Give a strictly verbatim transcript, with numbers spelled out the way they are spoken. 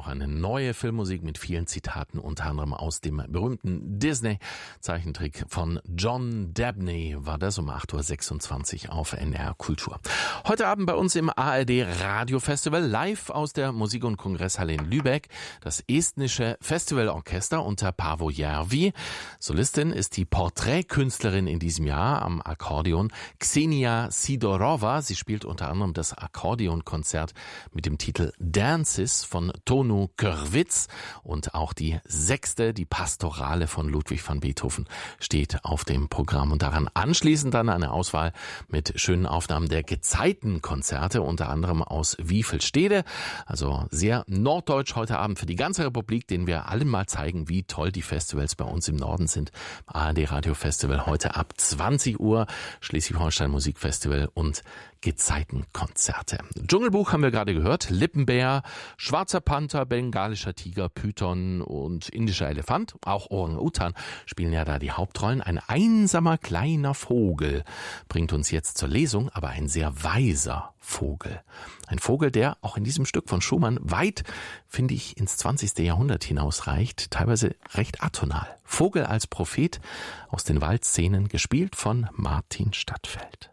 auch eine neue Filmmusik mit vielen Zitaten, unter anderem aus dem berühmten Disney-Zeichentrick von John Dabney war das um acht Uhr sechsundzwanzig auf N R Kultur. Heute Abend bei uns im A R D Radio Festival live aus der Musik- und Kongresshalle in Lübeck das estnische Festivalorchester unter Paavo Järvi. Solistin ist die Porträtkünstlerin in diesem Jahr am Akkordeon Xenia Sidorova. Sie spielt unter anderem das Akkordeonkonzert mit dem Titel Dances von Tonu Körwitz und auch die sechste, die Pastorale von Ludwig van Beethoven steht auf dem Programm und daran anschließend dann eine Auswahl mit schönen Aufnahmen der Gezeitenkonzerte, unter anderem aus Wiefelstede, also sehr norddeutsch heute Abend für die ganze Republik, denen wir allen mal zeigen, wie toll die Festivals bei uns im Norden sind. A R D Radio Festival heute ab zwanzig Uhr, Schleswig-Holstein Musikfestival und Gezeitenkonzerte. Dschungelbuch haben wir gerade gehört, Lippenbär, Schwarzer Panther, Bengalischer Tiger, Python und indischer Elefant, auch Orang-Utan spielen ja da die Hauptrollen. Ein einsamer kleiner Vogel bringt uns jetzt zur Lesung, aber ein sehr weiser Vogel. Ein Vogel, der auch in diesem Stück von Schumann weit, finde ich, ins zwanzigste Jahrhundert hinausreicht, teilweise recht atonal. Vogel als Prophet aus den Waldszenen, gespielt von Martin Stadtfeld.